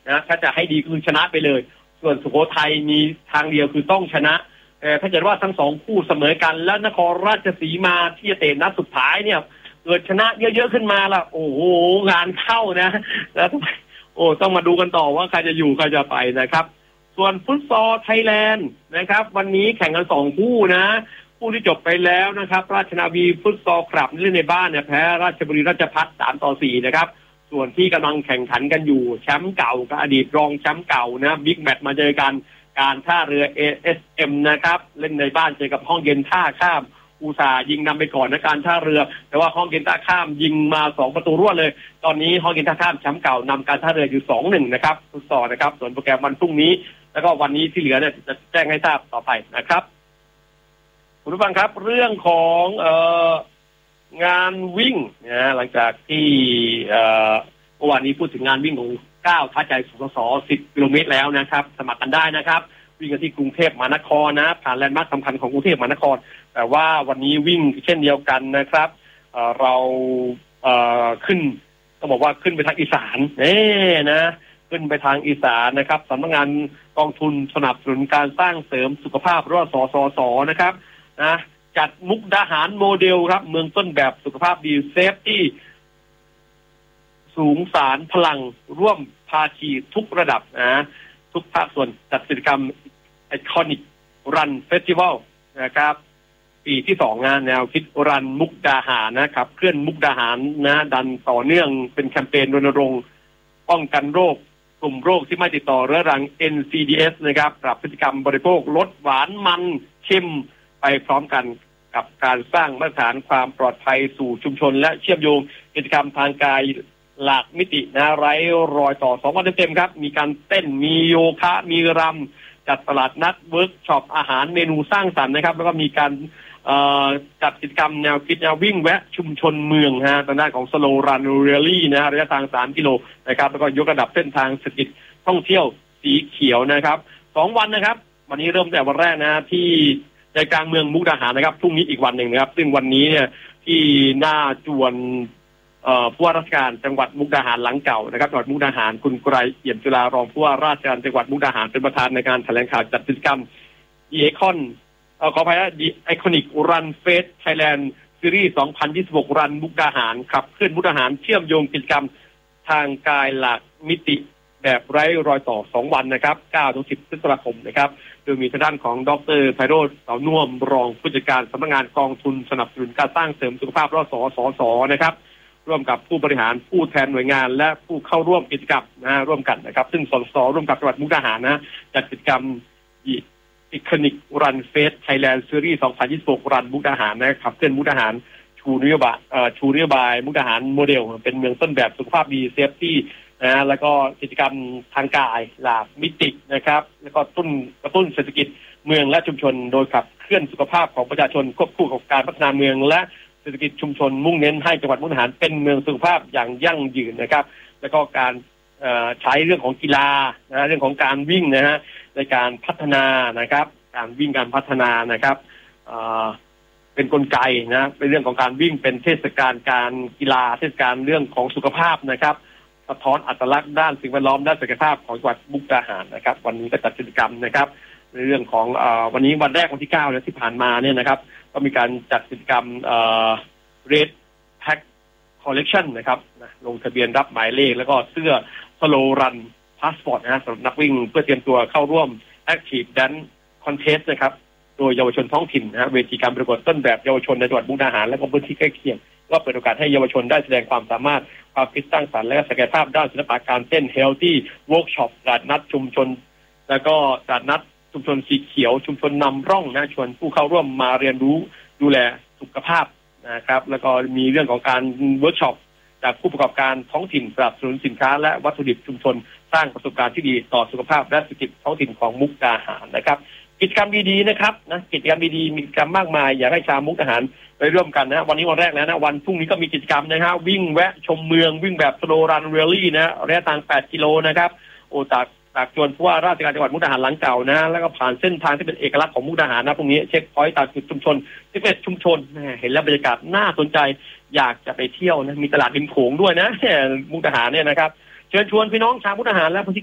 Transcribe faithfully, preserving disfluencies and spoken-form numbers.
นะถ้าจะให้ดีคือชนะไปเลยส่วนสุโขทัยมีทางเดียวคือต้องชนะแต่ถ้าเกิดว่าทั้งสองคู่เสมอกันแล้วนครราชสีมาที่จะเตะนัดสุดท้ายเนี่ยเกิดชนะเยอะๆขึ้นมาล่ะโอ้โหงานเข้านะแล้วโอ้ต้องมาดูกันต่อว่าใครจะอยู่ใครจะไปนะครับส่วนฟุตซอลไทยแลนด์นะครับวันนี้แข่งกันสองคู่นะคู่ที่จบไปแล้วนะครับราชนาวีฟุตซอลคลับเล่นในบ้านเนี่ยแพ้ราชบุรีราชภัฏสามต่อสี่นะครับส่วนที่กำลังแข่งขันกันอยู่แชมป์เก่ากับอดีตรองแชมป์เก่านะบิ๊กแมตช์มาเจอกันการท่าเรือ เอ เอส เอ็ม นะครับเล่นในบ้านเจอกับห้องเย็นท่าข้ามอุตสาห์ยิงนำไปก่อนนะการท่าเรือแต่ว่าห้องเย็นท่าข้ามยิงมาสองประตูรวดเลยตอนนี้ห้องเย็นท่าข้ามแชมป์เก่านำการท่าเรืออยู่ สองหนึ่ง นะครับฟุตซอลนะครับส่วนโปรแกรมวันพรุ่งนี้แล้วก็วันนี้ที่เหลือเนี่ยจะแจ้งให้ทราบต่อไปนะครับคุณผู้ฟังครับเรื่องของเอ่องานวิ่งนะหลังจากที่เอ่อเมื่อวานนี้พูดถึงงานวิ่งของก้าวท้าใจสสสิบกิโลเมตรแล้วนะครับสมัครกันได้นะครับวิ่งกันที่กรุงเทพมหานครนะผ่านแลนด์มาร์คสำคัญของกรุงเทพมหานครแต่ว่าวันนี้วิ่งเช่นเดียวกันนะครับ เอ่อ เราเอ่อขึ้นต้องบอกว่าขึ้นไปทางอีสานเอ๊นะขึ้นไปทางอีสานนะครับสำนักงานกองทุนสนับสนุนการสร้างเสริมสุขภาพหรือว่าสสสนะครับนะจัดมุกดาหารโมเดลครับเมืองต้นแบบสุขภาพดีเซฟตี้สูงสารพลังร่วมภาคีทุกระดับนะทุกภาคส่วนจัดกิจกรรมไอคอนิกรันเฟสติวัลนะครับปีที่สองงานแนวคิดรันมุกดาหารนะครับเคลื่อนมุกดาหารนะดันต่อเนื่องเป็นแคมเปญรณรงค์ป้องกันโรคกลุ่มโรคที่ไม่ติดต่อเรื้อรัง เอ็น ซี ดี เอส นะครับปรับพฤติกรรมบริโภคลดหวานมันเค็มไปพร้อมกันกับการสร้างมาตรฐานความปลอดภัยสู่ชุมชนและเชื่อมโยงกิจกรรมทางกายหลากมิตินะไร้รอยต่อสองวันเต็มๆครับมีการเต้นมีโยคะมีรำจัดตลาดนัดเวิร์กช็อปอาหารเมนูสร้างสรรค์นะครับแล้วก็มีการจัดกิจกรรมแนวคิดแนววิ่งแวะชุมชนเมืองฮะทางด้านของสโลรันเรลลี่นะระยะทางสามกิโลนะครับแล้วก็ยกระดับเส้นทางเศรษฐกิจท่องเที่ยวสีเขียวนะครับสองวันนะครับวันนี้เริ่มแต่วันแรกนะที่ใจกลางเมืองมุกดาหารนะครับพรุ่งนี้อีกวันหนึ่งนะครับซึ่งวันนี้เนี่ยที่หน้าจวนผู้ว่าราชการจังหวัดมุกดาหารหลังเก่านะครับจังหวัดมุกดาหารคุณไกรเอี่ยมจุฬารองผู้ว่าราชการจังหวัดมุกดาหารเป็นประธานในการแถลงข่าวจัดกิจกรรมอีเอคอนขออภัยนะดีไอคอนิกรันเฟสไทยแลนด์ซีรีส์สองพันยี่สิบหกรันมุกดาหารขับเคลื่อนมุกดาหารเชื่อมโยงกิจกรรมทางกายหลากมิติแบบไร้รอยต่อสองวันนะครับเก้าถึงสิบพฤษภาคมนะครับโดยมีทางด้านของดรไพโรจน์เสาน่วมรองผู้จัดการสำนักงานกองทุนสนับสนุนการสร้างเสริมสุขภาพรสสสนะครับร่วมกับผู้บริหารผู้แทนหน่วยงานและผู้เข้าร่วมกิจกรรมนะร่วมกันนะครับซึ่งสสร่วมกับจังหวัดมุกดาหารนะจัดกิจกรรมอีคอนิกรันเฟสไทยแลนด์ซีรีส์สองพันยี่สิบหกรันมุกดาหารนะครับเพื่อนมุกดาหารชูนโยบายเอ่อชูนโยบายมุกดาหารโมเดลเป็นเมืองต้นแบบสุขภาพดีเซฟตี้นะแล้วก็กิจกรรมทางกายหลากมิตินะครับแล้วก็ตุ้นกระตุ้นเศรษฐกิจเมืองและชุมชนโดยขับเคลื่อนสุขภาพของประชาชนควบคู่กับการพัฒนาเมืองและเศรษฐกิจชุมชนมุ่งเน้นให้จังหวัดมุกดาหารเป็นเมืองสุขภาพอย่างยั่งยืนนะครับแล้วก็การใช้เรื่องของกีฬานะเรื่องของการวิ่งนะฮะในการพัฒนานะครับการวิ่งการพัฒนานะครับเป็นกลไกนะเป็นเรื่องของการวิ่งเป็นเทศกาลการกีฬาเทศกาลเรื่องของสุขภาพนะครับสะท้อนอัตลักษณ์ด้านสิ่งแวดล้อมด้านศักยภาพของจังหวัดมุกดาหารนะครับวันนี้ก็จัดกิจกรรมนะครับในเรื่องของเอ่อวันนี้วันแรกวันที่เก้าเนี่ยที่ผ่านมาเนี่ยนะครับก็มีการจัดกิจกรรมเอ่อ Red Pack Collection นะครับลงทะเบียนรับหมายเลขแล้วก็เสื้อ Slow Run Passport นะสำหรับนักวิ่งเพื่อเตรียมตัวเข้าร่วม Active Dance Contest นะครับโดยเยาวชนท้องถิ่นนะเวทีการประกวดต้นแบบเยาวชนในจังหวัดมุกดาหารและก็พื้นที่ใกล้เคียงก็เปิดโอกาสให้เยาวชนได้แสดงความสามารถความคิดสร้างสรรค์และศักยภาพด้านศิลปะการเต้น Healthy Workshop ตลาดนัดชุมชนแล้วก็ตลาดนัดชุมชนสีเขียวชุมชนนำร่องนะชวนผู้เข้าร่วมมาเรียนรู้ดูแลสุขภาพนะครับแล้วก็มีเรื่องของการเวิร์กช็อปจากผู้ประกอบการท้องถิ่นสนับสนุนสินค้าและวัตถุดิบชุมชนสร้างประสบการณ์ที่ดีต่อสุขภาพและเศรษฐกิจท้องถิ่นของมุกดาหารนะครับกิจกรรมดีๆนะครับนะกิจกรรมดีๆมีกิจกรรมมากมายอยากให้ชาวมุกดาหารไปร่วมกันนะวันนี้วันแรกแล้วนะวันพรุ่งนี้ก็มีกิจกรรมนะฮะวิ่งแวะชมเมืองวิ่งแบบสโลว์รันเรลลี่นะระยะทางแปดกิโลนะครับโอ้จากจากจวนผู้ว่าราชการจังหวัดมุกดาหารหลังเก่านะแล้วก็ผ่านเส้นทางที่เป็นเอกลักษณ์ของมุกดาหารนะพรุ่งนี้เช็คพอยต์ตามจุดชุมชนสิบเอ็ดชุมชนเห็นแล้วบรรยากาศน่าสนใจอยากจะไปเที่ยวนะมีตลาดริมโขงด้วยนะมุกดาหารเนี่ยนะครับเชิญชวนพี่น้องชาวมุกดาหารและ